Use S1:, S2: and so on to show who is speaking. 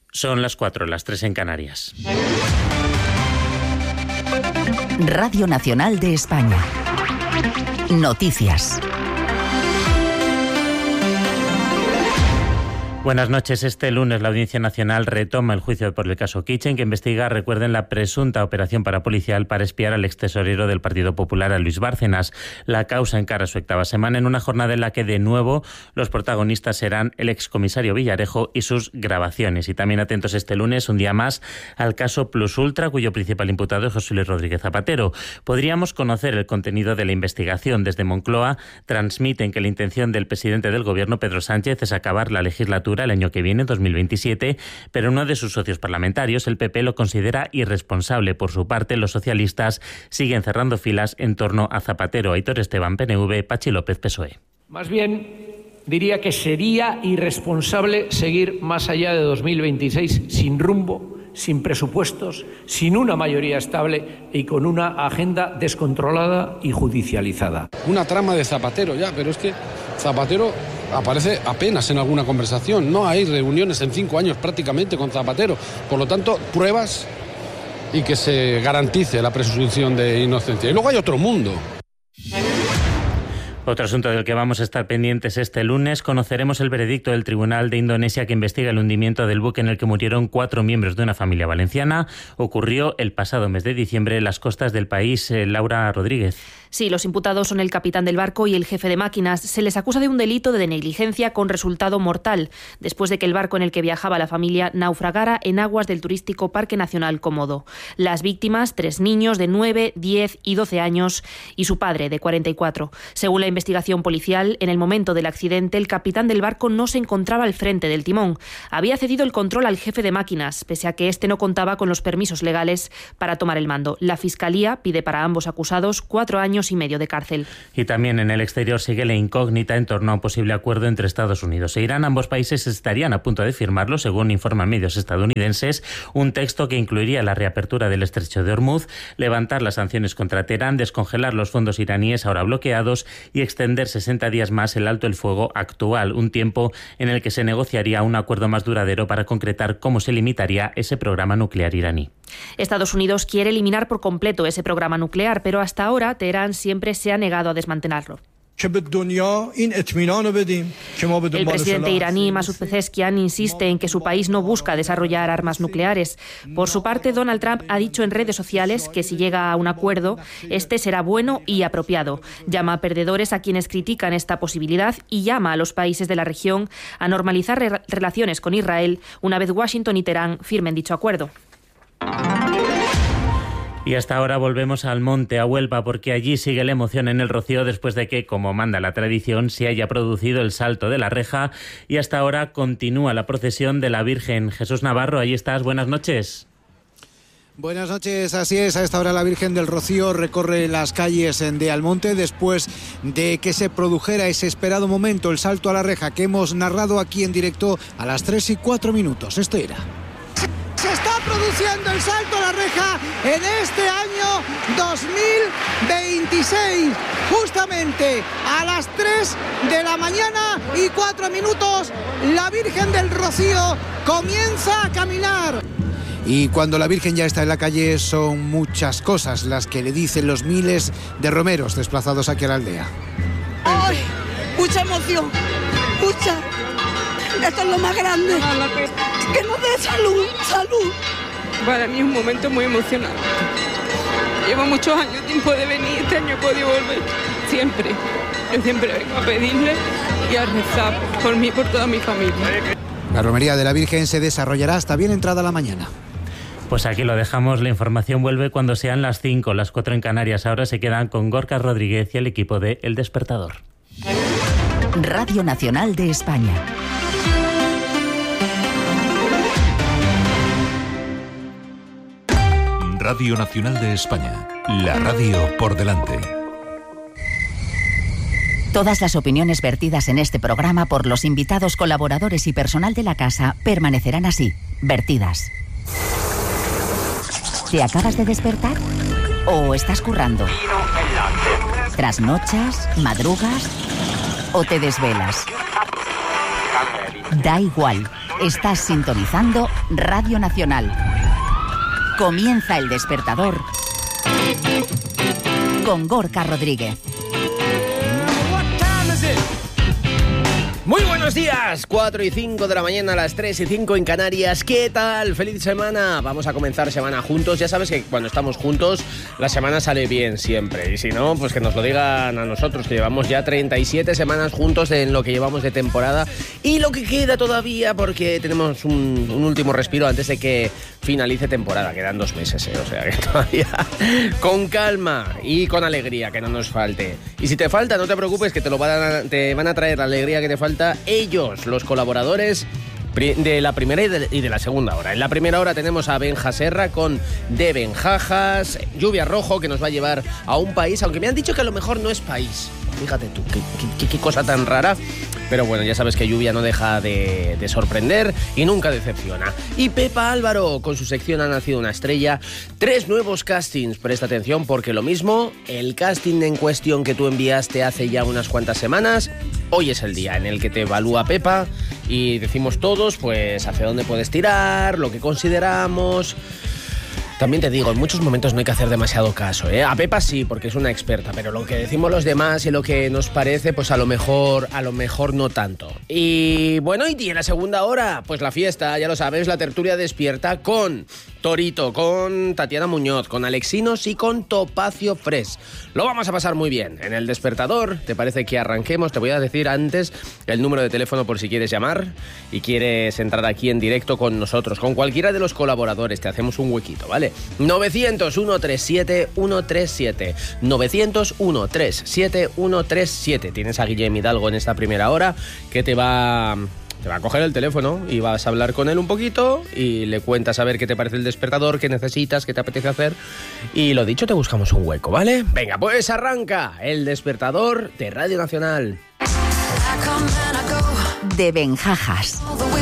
S1: Son las 4, las 3 en Canarias.
S2: Radio Nacional de España. Noticias.
S1: Buenas noches. Este lunes la Audiencia Nacional retoma el juicio por el caso Kitchen, que investiga, recuerden, la presunta operación parapolicial para espiar al extesorero del Partido Popular, a Luis Bárcenas. La causa encara su 8ª semana en una jornada en la que, de nuevo, los protagonistas serán el excomisario Villarejo y sus grabaciones. Y también atentos este lunes, un día más, al caso Plus Ultra, cuyo principal imputado es José Luis Rodríguez Zapatero. Podríamos conocer el contenido de la investigación. Desde Moncloa transmiten que la intención del presidente del Gobierno, Pedro Sánchez, es acabar la legislatura el año que viene, 2027, pero uno de sus socios parlamentarios, el PP, lo considera irresponsable. Por su parte, los socialistas siguen cerrando filas en torno a Zapatero. Aitor Esteban, PNV, Pachi López, PSOE.
S3: Más bien, diría que sería irresponsable seguir más allá de 2026 sin rumbo, sin presupuestos, sin una mayoría estable y con una agenda descontrolada y judicializada.
S4: Una trama de Zapatero ya, pero es que Zapatero aparece apenas en alguna conversación. No hay reuniones en 5 años prácticamente con Zapatero. Por lo tanto, pruebas y que se garantice la presunción de inocencia. Y luego hay otro mundo.
S1: Otro asunto del que vamos a estar pendientes este lunes: conoceremos el veredicto del Tribunal de Indonesia que investiga el hundimiento del buque en el que murieron 4 miembros de una familia valenciana. Ocurrió el pasado mes de diciembre en las costas del país. Laura Rodríguez.
S5: Sí, los imputados son el capitán del barco y el jefe de máquinas. Se les acusa de un delito de negligencia con resultado mortal, después de que el barco en el que viajaba la familia naufragara en aguas del turístico Parque Nacional Komodo. Las víctimas, 3 niños de 9, 10 y 12 años y su padre, de 44. Según la investigación policial, en el momento del accidente, el capitán del barco no se encontraba al frente del timón. Había cedido el control al jefe de máquinas, pese a que éste no contaba con los permisos legales para tomar el mando. La Fiscalía pide para ambos acusados 4 años y medio de cárcel.
S1: Y también en el exterior sigue la incógnita en torno a un posible acuerdo entre Estados Unidos e Irán. Ambos países estarían a punto de firmarlo, según informan medios estadounidenses, un texto que incluiría la reapertura del estrecho de Hormuz, levantar las sanciones contra Teherán, descongelar los fondos iraníes ahora bloqueados y extender 60 días más el alto el fuego actual, un tiempo en el que se negociaría un acuerdo más duradero para concretar cómo se limitaría ese programa nuclear iraní.
S5: Estados Unidos quiere eliminar por completo ese programa nuclear, pero hasta ahora Teherán siempre se ha negado a desmantelarlo. El presidente iraní Masoud Pezeshkian insiste en que su país no busca desarrollar armas nucleares. Por su parte, Donald Trump ha dicho en redes sociales que si llega a un acuerdo, este será bueno y apropiado. Llama a perdedores a quienes critican esta posibilidad y llama a los países de la región a normalizar relaciones con Israel una vez Washington y Teherán firmen dicho acuerdo.
S1: Y hasta ahora volvemos al monte, a Huelva, porque allí sigue la emoción en el Rocío después de que, como manda la tradición, se haya producido el salto de la reja y hasta ahora continúa la procesión de la Virgen. Jesús Navarro, ahí estás, buenas noches.
S6: Buenas noches, así es, a esta hora la Virgen del Rocío recorre las calles de Almonte después de que se produjera ese esperado momento, el salto a la reja que hemos narrado aquí en directo a las 3:04. Esto era. Se está produciendo el salto a la reja en este año 2026, justamente a las 3 de la mañana y 4 minutos, la Virgen del Rocío comienza a caminar. Y cuando la Virgen ya está en la calle son muchas cosas las que le dicen los miles de romeros desplazados aquí a la aldea.
S7: ¡Ay! Mucha emoción, mucha. Esto es lo más grande. Que nos dé salud, salud.
S8: Para mí es un momento muy emocionante. Llevo muchos años tiempo de venir, este año he podido volver. Siempre. Yo siempre vengo a pedirle y a rezar por mí y por toda mi familia.
S6: La romería de la Virgen se desarrollará hasta bien entrada la mañana.
S1: Pues aquí lo dejamos, la información vuelve cuando sean las 5, las 4 en Canarias. Ahora se quedan con Gorka Rodríguez y el equipo de El Despertador.
S2: Radio Nacional de España.
S9: Radio Nacional de España, la radio por delante.
S2: Todas las opiniones vertidas en este programa por los invitados, colaboradores y personal de la casa permanecerán así, vertidas. ¿Te acabas de despertar? ¿O estás currando? ¿Trasnochas? ¿Madrugas? ¿O te desvelas? Da igual. Estás sintonizando Radio Nacional. Comienza El Despertador con Gorka Rodríguez.
S10: Muy buenos días, 4 y 5 de la mañana, a las 3 y 5 en Canarias. ¿Qué tal? ¡Feliz semana! Vamos a comenzar semana juntos. Ya sabes que cuando estamos juntos, la semana sale bien siempre. Y si no, pues que nos lo digan a nosotros, que llevamos ya 37 semanas juntos en lo que llevamos de temporada. Y lo que queda todavía, porque tenemos un último respiro antes de que finalice temporada. Quedan 2 meses, o sea que todavía con calma y con alegría, que no nos falte. Y si te falta, no te preocupes, que te van a traer la alegría que te falta ellos, los colaboradores de la primera y de la segunda hora. En la primera hora tenemos a Benja Serra con De Benjajas, Lluvia Rojo, que nos va a llevar a un país, aunque me han dicho que a lo mejor no es país. Fíjate tú, qué cosa tan rara. Pero bueno, ya sabes que Lluvia no deja de sorprender y nunca decepciona. Y Pepa Álvaro, con su sección Ha nacido una estrella. 3 nuevos castings, presta atención, porque lo mismo, el casting en cuestión que tú enviaste hace ya unas cuantas semanas, hoy es el día en el que te evalúa Pepa y decimos todos, pues, hacia dónde puedes tirar, lo que consideramos. También te digo, en muchos momentos no hay que hacer demasiado caso, ¿eh? A Pepa sí, porque es una experta, pero lo que decimos los demás y lo que nos parece, pues a lo mejor no tanto. Y bueno, y en la segunda hora, pues la fiesta, ya lo sabes, la tertulia despierta con Torito, con Tatiana Muñoz, con Alexinos y con Topacio Fresh. Lo vamos a pasar muy bien. En El Despertador, ¿te parece que arranquemos? Te voy a decir antes el número de teléfono por si quieres llamar y quieres entrar aquí en directo con nosotros, con cualquiera de los colaboradores. Te hacemos un huequito, ¿vale? 900-137-137. 900-137-137. Tienes a Guillem Hidalgo en esta primera hora, que te va a coger el teléfono y vas a hablar con él un poquito y le cuentas a ver qué te parece El Despertador, qué necesitas, qué te apetece hacer. Y lo dicho, te buscamos un hueco, ¿vale? Venga, pues arranca El Despertador de Radio Nacional.
S2: De Benjajas.